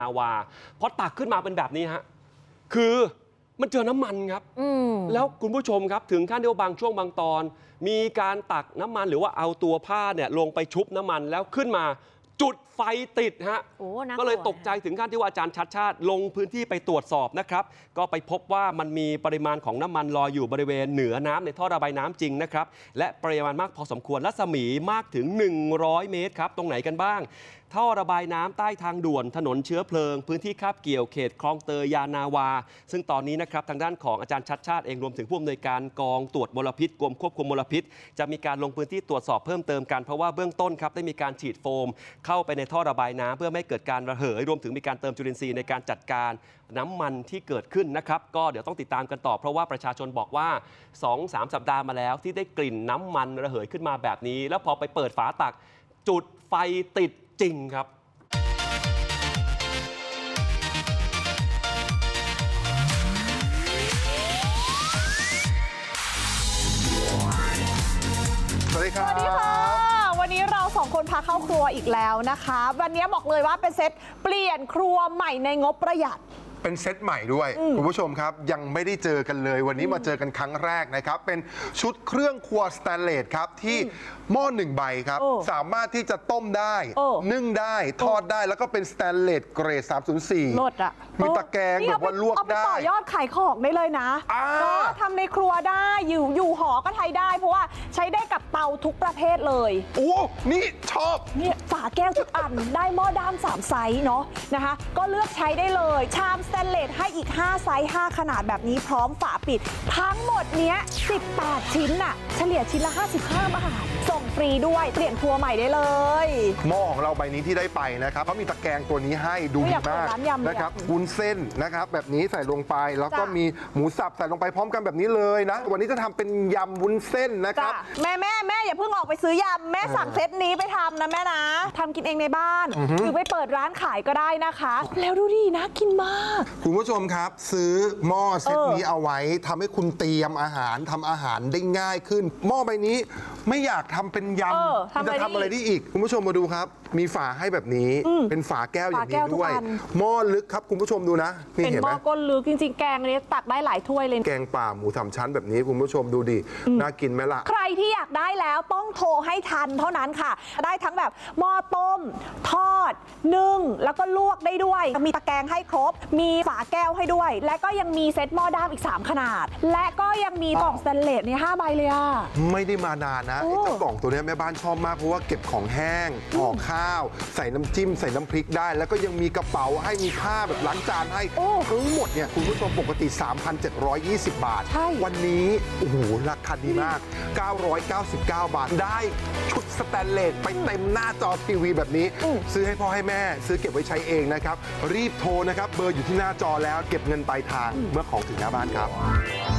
อาวาพอตักขึ้นมาเป็นแบบนี้ฮะคือมันเจอน้ำมันครับแล้วคุณผู้ชมครับถึงขั้นที่ว่าบางช่วงบางตอนมีการตักน้ำมันหรือว่าเอาตัวผ้าเนี่ยลงไปชุบน้ำมันแล้วขึ้นมาจุดไฟติดฮะก็เลยตกใจถึงขั้นที่ว่าอาจารย์ชัดชาติลงพื้นที่ไปตรวจสอบนะครับก็ไปพบว่ามันมีปริมาณของน้ำมันลอยอยู่บริเวณเหนือน้ำในท่อระบายน้ำจริงนะครับและปริมาณมากพอสมควรรัศมีมากถึง100 เมตรครับตรงไหนกันบ้างท่อระบายน้ำใต้ทางด่วนถนนเชื้อเพลิงพื้นที่คาบเกี่ยวเขตคลองเตยยานาวาซึ่งตอนนี้นะครับทางด้านของอาจารย์ชัดชาติเองรวมถึงผู้อำนวยการกองตรวจมลพิษกรมควบคุมมลพิษจะมีการลงพื้นที่ตรวจสอบเพิ่มเติมกันเพราะว่าเบื้องต้นครับได้มีการฉีดโฟมเข้าไปในท่อระบายน้ำเพื่อไม่เกิดการระเหยรวมถึงมีการเติมจุลินทรีย์ในการจัดการน้ำมันที่เกิดขึ้นนะครับก็เดี๋ยวต้องติดตามกันต่อเพราะว่าประชาชนบอกว่า 2-3 สัปดาห์มาแล้วที่ได้กลิ่นน้ำมันระเหยขึ้นมาแบบนี้แล้วพอไปเปิดฝาตักจุดไฟติดจริงครับสวัสดีค่ะวันนี้เราสองคนพาเข้าครัวอีกแล้วนะคะวันนี้บอกเลยว่าเป็นเซตเปลี่ยนครัวใหม่ในงบประหยัดเป็นเซตใหม่ด้วยคุณผู้ชมครับยังไม่ได้เจอกันเลยวันนี้มาเจอกันครั้งแรกนะครับเป็นชุดเครื่องครัวสแตนเลสครับที่หม้อ1 ใบครับสามารถที่จะต้มได้นึ่งได้ทอดได้แล้วก็เป็นสแตนเลสเกรด304 ลดอะมีตะแกรงแบบว่าลวกได้ต่อยอดขายของได้เลยนะก็ทำในครัวได้อยู่หอก็ใช้ได้เพราะว่าใช้ได้กับเตาทุกประเภทเลยโอ้นี่ชอบเนี่ยฝาแก้วทุกอันได้หม้อด้าม3 ไซส์เนาะนะคะก็เลือกใช้ได้เลยชามสแตนเลสให้อีก5 ไซส์5 ขนาดแบบนี้พร้อมฝาปิดทั้งหมดเนี้ย18 ชิ้นน่ะเฉลี่ยชิ้นละ55 บาทส่งฟรีด้วยเปลี่ยนครัวใหม่ได้เลยหม้อของเราใบนี้ที่ได้ไปนะครับเขามีตะแกรงตัวนี้ให้ดูดีมากนะครับวุ้นเส้นนะครับแบบนี้ใส่ลงไปแล้วก็มีหมูสับใส่ลงไปพร้อมกันแบบนี้เลยนะวันนี้จะทำเป็นยำวุ้นเส้นนะครับแม่อย่าเพิ่งออกไปซื้อยำแม่สั่งเซตนี้ไปทำนะแม่นะทำกินเองในบ้านหรือไปเปิดร้านขายก็ได้นะคะแล้วดูดิน่ากินมากคุณผู้ชมครับซื้อหม้อเซตนี้เอาไว้ทำให้คุณเตรียมอาหารทำอาหารได้ง่ายขึ้นหม้อใบนี้ไม่อยากทำเป็นยำจะทำอะไรได้อีกคุณผู้ชมมาดูครับมีฝาให้แบบนี้เป็นฝาแก้วอย่างนี้ด้วยหม้อลึกครับคุณผู้ชมดูนะเป็นหม้อก้นลึกจริงๆแกงนี้ตักได้หลายถ้วยเลยแกงป่าหมู3 ชั้นแบบนี้คุณผู้ชมดูดิน่ากินไหมล่ะใครที่อยากได้แล้วต้องโทรให้ทันเท่านั้นค่ะได้ทั้งแบบหม้อต้มทอดนึ่งแล้วก็ลวกได้ด้วยมีตะแกรงให้ครบมีฝาแก้วให้ด้วยและก็ยังมีเซตหม้อด้ามอีก3 ขนาดและก็ยังมีกล่องสแตนเลสใน5 ใบเลยอ่ะไม่ได้มานานนะไอ้เจ้ากล่องตัวนี้แม่บ้านชอบมากเพราะว่าเก็บของแห้งห่อข้าวใส่น้ำจิ้มใส่น้ำพริกได้แล้วก็ยังมีกระเป๋าให้มีผ้าแบบล้างจานให้ทั้งหมดเนี่ยคุณผู้ชมปกติ 3,720 บาทวันนี้โอ้โหราคาดีมาก999 บาทได้ชุดสแตนเลสไปเต็มหน้าจอทีวีแบบนี้ซื้อให้พ่อให้แม่ซื้อเก็บไว้ใช้เองนะครับรีบโทรนะครับเบอร์อยู่ที่หน้าจอแล้วเก็บเงินปลายทางเมื่อของถึงหน้าบ้านครับ